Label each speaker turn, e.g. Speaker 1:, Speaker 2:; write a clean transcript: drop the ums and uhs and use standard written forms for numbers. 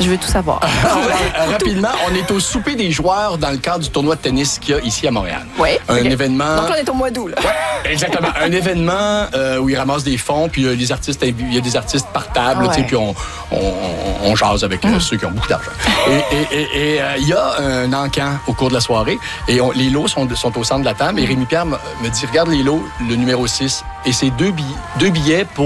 Speaker 1: Je veux tout savoir.
Speaker 2: Rapidement, on est au souper des joueurs dans le cadre du tournoi de tennis qu'il y a ici à Montréal.
Speaker 1: Oui.
Speaker 2: Un événement...
Speaker 1: Donc là, on est au mois d'août.
Speaker 2: Exactement. Un événement où ils ramassent des fonds, puis il y a des artistes par table, puis on jase avec ceux qui ont beaucoup d'argent. Et il y a un encan au cours de la soirée, et les lots sont au centre de la table, et Rémi Pierre me dit, regarde les lots, le numéro 6, et c'est deux billets pour